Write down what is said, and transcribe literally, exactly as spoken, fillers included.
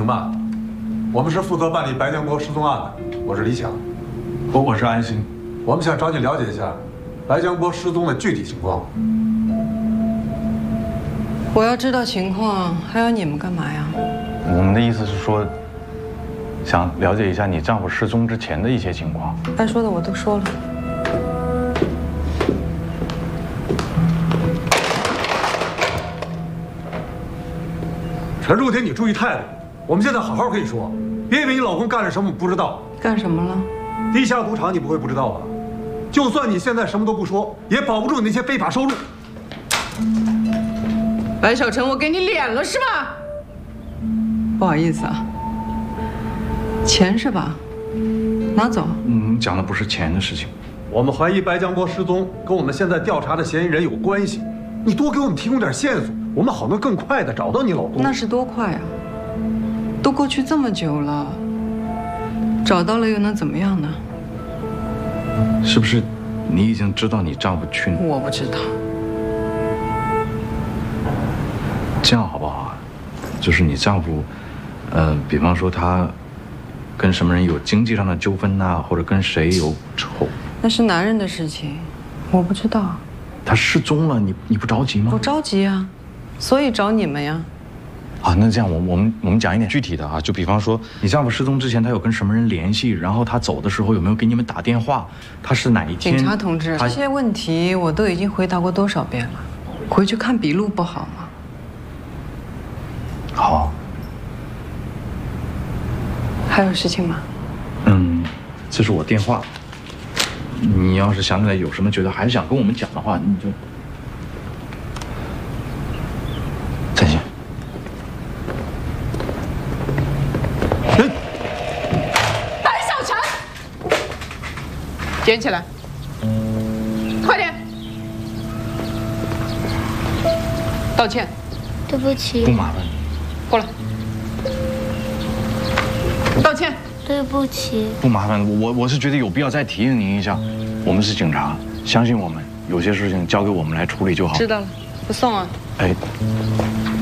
慢了，我们是负责办理白江波失踪案的，我是李想。 我我是安心。 我们想找你了解一下白江波失踪的具体情况。 我要知道情况，还要你们干嘛呀？ 我们的意思是说，想了解一下你丈夫失踪之前的一些情况。 该说的我都说了。 陈若天，你注意态度。我们现在好好跟你说，别以为你老公干了什么我们不知道。 干什么了？ 地下赌场你不会不知道吧？就算你现在什么都不说，也保不住你那些非法收入。 白小晨，我给你脸了是吧？不好意思啊，钱是吧？拿走。 嗯，讲的不是钱的事情。 我们怀疑白江波失踪跟我们现在调查的嫌疑人有关系，你多给我们提供点线索，我们好能更快的找到你老公。 那是多快啊！都过去这么久了，找到了又能怎么样呢？ 是不是你已经知道你丈夫去哪？ 我不知道。 这样好不好啊？就是你丈夫，呃，比方说他跟什么人有经济上的纠纷呐、啊，或者跟谁有仇， 那是男人的事情，我不知道。 他失踪了，你你不着急吗？ 我着急啊，所以找你们呀。 啊，那这样我我们我们讲一点具体的啊，就比方说你丈夫失踪之前，他有跟什么人联系？然后他走的时候有没有给你们打电话？他是哪一天？ 警察同志，这些问题我都已经回答过多少遍了，回去看笔录不好吗？ 好。 还有事情吗？ 嗯，这是我电话。你要是想起来有什么觉得还是想跟我们讲的话，你就再见。 白小晨，捡起来，快点，道歉。 对不起。 不麻烦你。 过来，道歉。 对不起。 不麻烦我，我是觉得有必要再提醒您一下，我们是警察，相信我们，有些事情交给我们来处理就好。 知道了，不送啊。 哎。